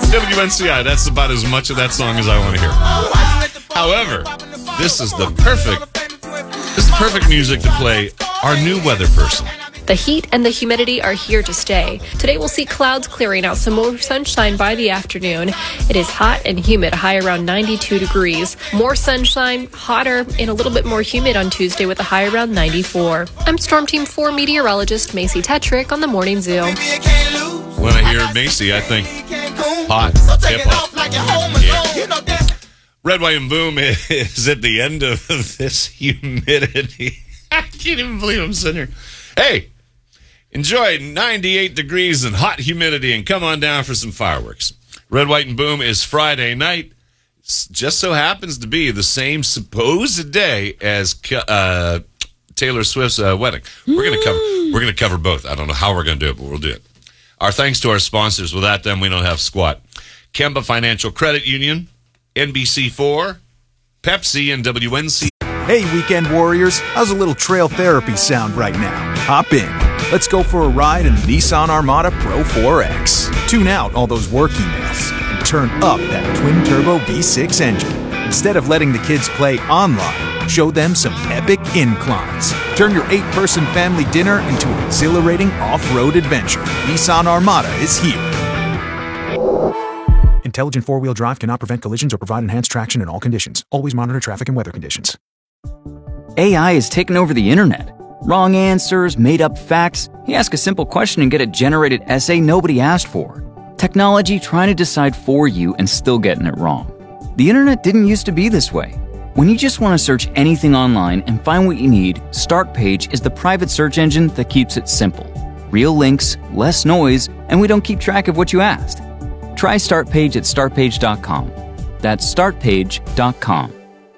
WNCI, that's about as much of that song as I want to hear. However, this is the perfect music to play our new weather person. The heat and the humidity are here to stay. Today we'll see clouds clearing out, some more sunshine by the afternoon. It is hot and humid, high around 92 degrees. More sunshine, hotter, and a little bit more humid on Tuesday with a high around 94. I'm Storm Team 4 meteorologist Macy Tetrick on the Morning Zoo. When I hear Macy, I think hot, hip-hop. Yeah. Red, White, and Boom is at the end of this humidity. I can't even believe I'm sitting here. Hey, enjoy 98 degrees and hot humidity and come on down for some fireworks. Red, White, and Boom is Friday night. Just so happens to be the same supposed day as Taylor Swift's wedding. We're gonna cover both. I don't know how we're gonna do it, but we'll do it. Our thanks to our sponsors. Without them, we don't have squat. Kemba Financial Credit Union, NBC4, Pepsi, and WNC. Hey, weekend warriors, how's a little trail therapy sound right now? Hop in. Let's go for a ride in the Nissan Armada Pro 4X. Tune out all those work emails and turn up that twin-turbo V6 engine. Instead of letting the kids play online, show them some epic inclines. Turn your 8-person family dinner into an exhilarating off-road adventure. Nissan Armada is here. Intelligent four-wheel drive cannot prevent collisions or provide enhanced traction in all conditions. Always monitor traffic and weather conditions. AI has taken over the internet. Wrong answers, made-up facts. You ask a simple question and get a generated essay nobody asked for. Technology trying to decide for you and still getting it wrong. The internet didn't used to be this way. When you just want to search anything online and find what you need, Startpage is the private search engine that keeps it simple. Real links, less noise, and we don't keep track of what you asked. Try Startpage at startpage.com. That's startpage.com.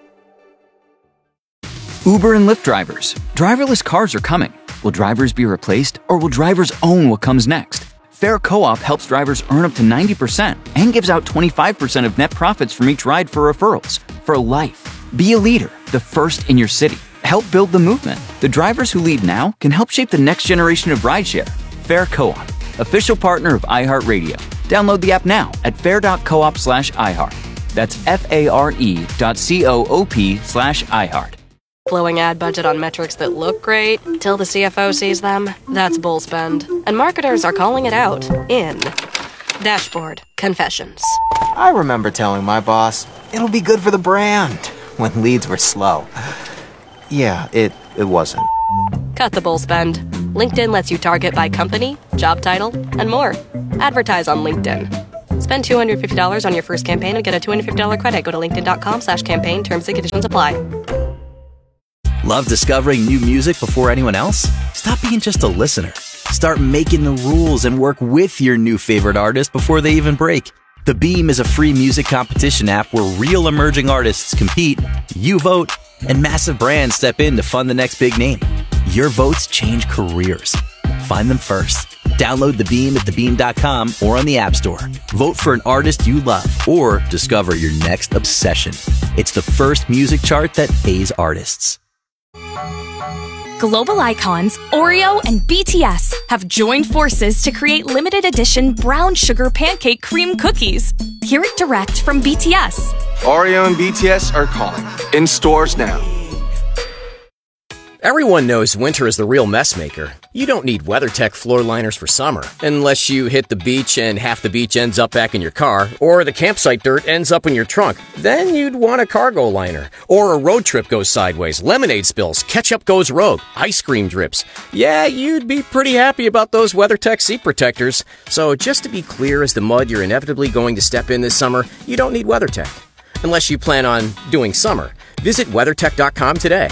Uber and Lyft drivers. Driverless cars are coming. Will drivers be replaced, or will drivers own what comes next? Fair Co-op helps drivers earn up to 90% and gives out 25% of net profits from each ride for referrals. For life. Be a leader, the first in your city. Help build the movement. The drivers who lead now can help shape the next generation of rideshare. Fair Co-op, official partner of iHeartRadio. Download the app now at fair.coop/iHeart. That's FARE.coop/iHeart. Blowing ad budget on metrics that look great till the CFO sees them. That's bull spend. And marketers are calling it out in Dashboard Confessions. I remember telling my boss, it'll be good for the brand, when leads were slow. Yeah, it wasn't. Cut the bull spend. LinkedIn lets you target by company, job title, and more. Advertise on LinkedIn. Spend $250 on your first campaign and get a $250 credit. Go to linkedin.com/campaign. Terms and conditions apply. Love discovering new music before anyone else? Stop being just a listener. Start making the rules and work with your new favorite artist before they even break. The Beam is a free music competition app where real emerging artists compete, you vote, and massive brands step in to fund the next big name. Your votes change careers. Find them first. Download The Beam at thebeam.com or on the App Store. Vote for an artist you love or discover your next obsession. It's the first music chart that pays artists. Global icons Oreo and BTS have joined forces to create limited edition brown sugar pancake cream cookies. Hear it direct from BTS. Oreo and BTS are calling. In stores now. Everyone knows winter is the real mess maker. You don't need WeatherTech floor liners for summer, unless you hit the beach and half the beach ends up back in your car, or the campsite dirt ends up in your trunk. Then you'd want a cargo liner. Or a road trip goes sideways, lemonade spills, ketchup goes rogue, ice cream drips. Yeah, you'd be pretty happy about those WeatherTech seat protectors. So just to be clear, as the mud you're inevitably going to step in this summer, you don't need WeatherTech. Unless you plan on doing summer. Visit WeatherTech.com today.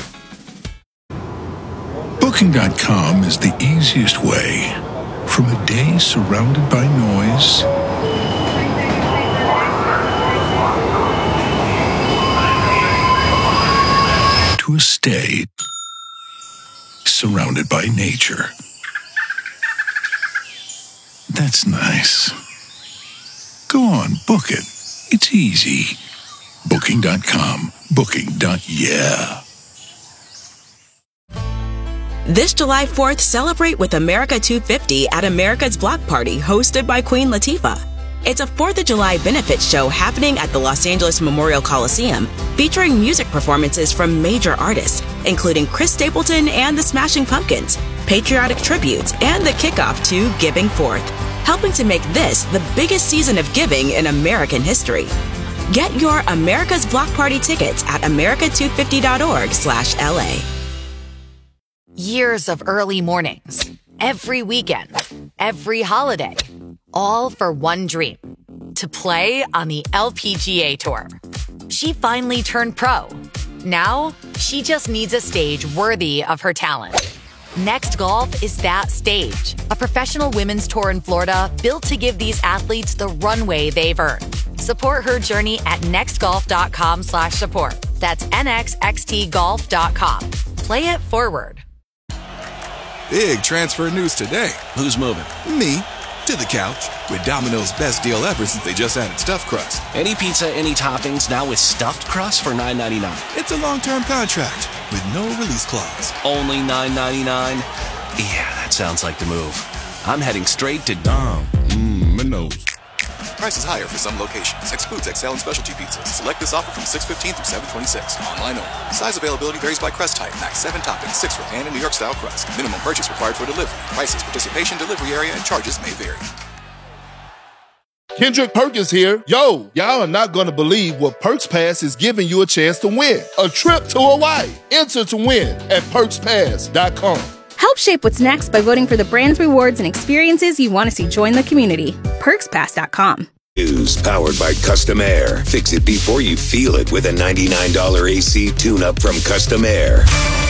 Booking.com is the easiest way. From a day surrounded by noise to a stay surrounded by nature. That's nice. Go on, book it. It's easy. Booking.com. Booking.yeah. This July 4th, celebrate with America 250 at America's Block Party, hosted by Queen Latifah. It's a 4th of July benefit show happening at the Los Angeles Memorial Coliseum, featuring music performances from major artists, including Chris Stapleton and the Smashing Pumpkins, patriotic tributes, and the kickoff to Giving Forth, helping to make this the biggest season of giving in American history. Get your America's Block Party tickets at america250.org/LA. Years of early mornings, every weekend, every holiday, all for one dream, to play on the LPGA Tour. She finally turned pro. Now, she just needs a stage worthy of her talent. Next Golf is that stage, a professional women's tour in Florida built to give these athletes the runway they've earned. Support her journey at nextgolf.com/support. That's nxxtgolf.com. Play it forward. Big transfer news today. Who's moving? Me. To the couch. With Domino's best deal ever since they just added stuffed crust. Any pizza, any toppings, now with stuffed crust for $9.99. It's a long-term contract with no release clause. Only $9.99? Yeah, that sounds like the move. I'm heading straight to Domino's. Prices higher for some locations. Excludes XL and specialty pizzas. Select this offer from 6/15 through 7/26. Online only. Size availability varies by crust type. Max 7 toppings, 6 for pan and New York style crust. Minimum purchase required for delivery. Prices, participation, delivery area, and charges may vary. Kendrick Perkins here. Yo, y'all are not going to believe what Perks Pass is giving you a chance to win. A trip to Hawaii. Enter to win at PerksPass.com. Help shape what's next by voting for the brands, rewards, and experiences you want to see join the community. PerksPass.com. News powered by Custom Air. Fix it before you feel it with a $99 AC tune-up from Custom Air.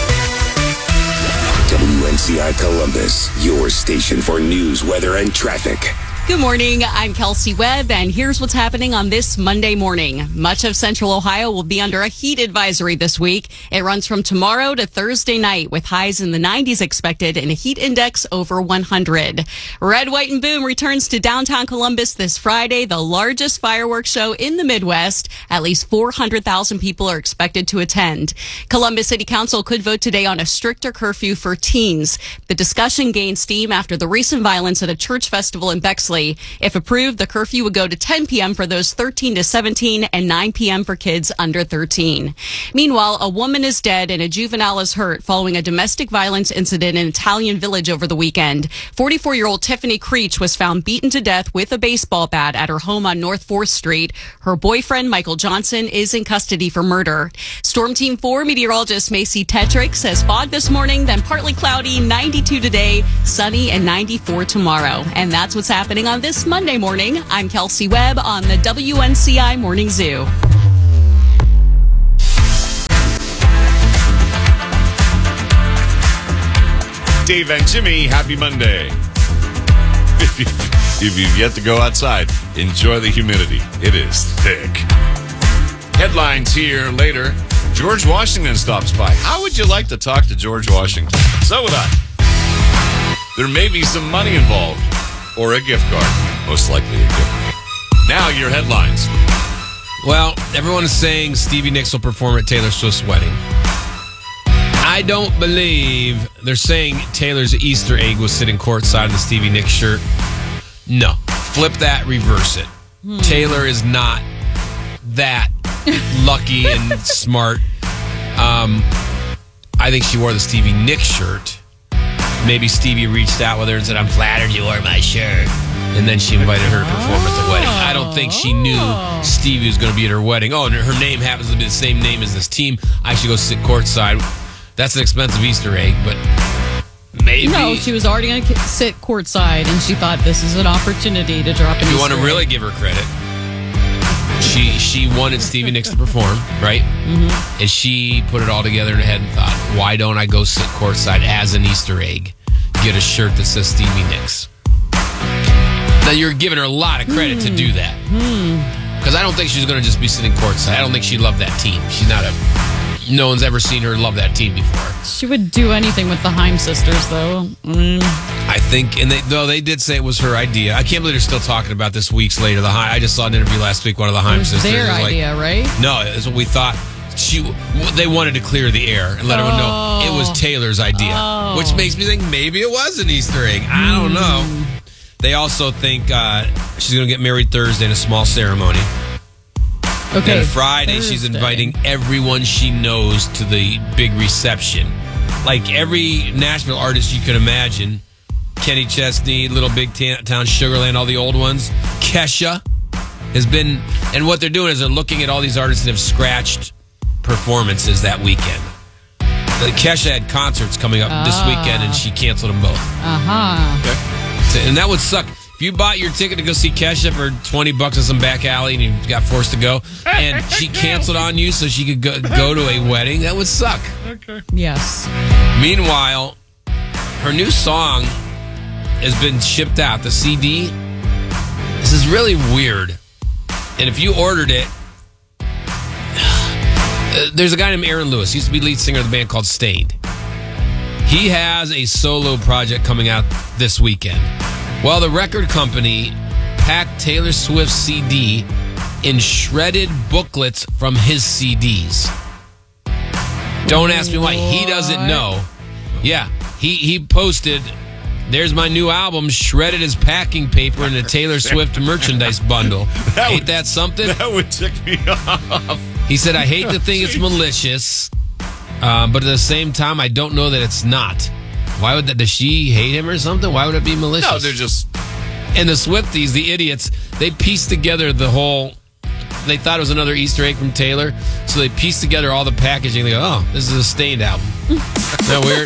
WNCI Columbus, your station for news, weather, and traffic. Good morning. I'm Kelsey Webb, and here's what's happening on this Monday morning. Much of central Ohio will be under a heat advisory this week. It runs from tomorrow to Thursday night with highs in the 90s expected and a heat index over 100. Red, White, and Boom returns to downtown Columbus this Friday, the largest fireworks show in the Midwest. At least 400,000 people are expected to attend. Columbus City Council could vote today on a stricter curfew for teens. The discussion gained steam after the recent violence at a church festival in Bexley. If approved, the curfew would go to 10 p.m. for those 13 to 17 and 9 p.m. for kids under 13. Meanwhile, a woman is dead and a juvenile is hurt following a domestic violence incident in Italian Village over the weekend. 44-year-old Tiffany Creech was found beaten to death with a baseball bat at her home on North 4th Street. Her boyfriend, Michael Johnson, is in custody for murder. Storm Team 4 meteorologist Macy Tetrick says fog this morning, then partly cloudy, 92 today, sunny, and 94 tomorrow. And that's what's happening on this Monday morning. I'm Kelsey Webb on the WNCI Morning Zoo. Dave and Jimmy, happy Monday. If you've yet to go outside, enjoy the humidity. It is thick. Headlines here later. George Washington stops by. How would you like to talk to George Washington? So would I. There may be some money involved. Or a gift card. Most likely a gift card. Now your headlines. Well, everyone is saying Stevie Nicks will perform at Taylor Swift's wedding. I don't believe they're saying Taylor's Easter egg was sitting courtside of the Stevie Nicks shirt. No. Flip that, reverse it. Taylor is not that lucky and smart. I think she wore the Stevie Nicks shirt. Maybe Stevie reached out with her and said, I'm flattered you wore my shirt. And then she invited her to perform at the wedding. I don't think she knew Stevie was going to be at her wedding. Oh, and her name happens to be the same name as this team. I should go sit courtside. That's an expensive Easter egg, but maybe. No, she was already going to sit courtside, and she thought this is an opportunity to drop an If you want to Easter egg. really give her credit, she wanted Stevie Nicks to perform, right? Mm-hmm. And she put it all together in her head and thought, why don't I go sit courtside as an Easter egg, get a shirt that says Stevie Nicks? Now, you're giving her a lot of credit to do that. Because I don't think she's going to just be sitting courtside. I don't think she loved that team. She's not no one's ever seen her love that team before. She would do anything with the Haim sisters, though. I think, and they did say it was her idea. I can't believe they're still talking about this weeks later. I just saw an interview last week, one of the Haim sisters. Their idea, right? No, it's what we thought. They wanted to clear the air and let everyone know it was Taylor's idea, which makes me think maybe it was an Easter egg. I don't know. They also think she's going to get married Thursday in a small ceremony. Okay. And Friday, she's inviting everyone she knows to the big reception. Like every Nashville artist you could imagine. Kenny Chesney, Little Big Town, Sugarland, all the old ones. Kesha has been... And what they're doing is they're looking at all these artists that have scratched performances that weekend. Kesha had concerts coming up this weekend, and she canceled them both. Okay. And that would suck. If you bought your ticket to go see Kesha for $20 in some back alley and you got forced to go, and she canceled on you so she could go to a wedding, that would suck. Okay. Yes. Meanwhile, her new song has been shipped out, the CD. This is really weird. And if you ordered it, there's a guy named Aaron Lewis. He used to be lead singer of the band called Staind. He has a solo project coming out this weekend. Well, the record company packed Taylor Swift's CD in shredded booklets from his CDs. Don't ask me why. He doesn't know. Yeah, he posted... There's my new album, shredded as packing paper in a Taylor Swift merchandise bundle. Ain't that something? That would tick me off. He said, I hate to think it's malicious, but at the same time, I don't know that it's not. Why would that? Does she hate him or something? Why would it be malicious? No, they're just... And the Swifties, the idiots, they pieced together the whole... They thought it was another Easter egg from Taylor, so they pieced together all the packaging. They go, oh, this is a Staind album. Isn't that weird?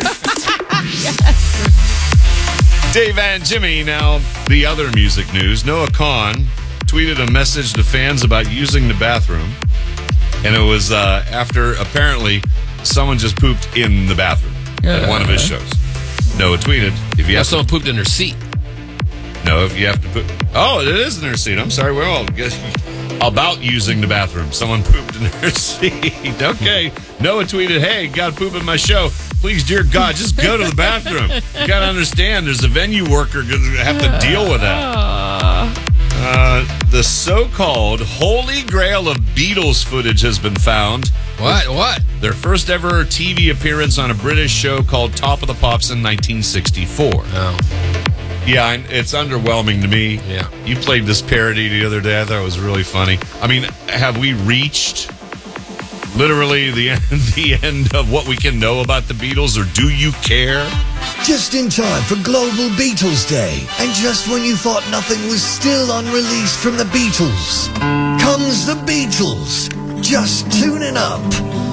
Yes. Dave and Jimmy. Now, the other music news. Noah Kahan tweeted a message to fans about using the bathroom. And it was after, apparently, someone just pooped in the bathroom at one of his shows. Noah tweeted, if you have someone pooped in her seat. No, if you have to poop. Oh, it is in her seat. I'm sorry. We're all about using the bathroom. Someone pooped in her seat. Okay. Noah tweeted, hey, got to poop in my show. Please, dear God, just go to the bathroom. You got to understand, there's a venue worker going to have to deal with that. The so-called Holy Grail of Beatles footage has been found. What? Their first ever TV appearance on a British show called Top of the Pops in 1964. Oh. Yeah, it's underwhelming to me. Yeah. You played this parody the other day. I thought it was really funny. I mean, have we reached literally the end of what we can know about the Beatles, or do you care? Just in time for Global Beatles Day, and just when you thought nothing was still unreleased from the Beatles, comes the Beatles, just tuning up.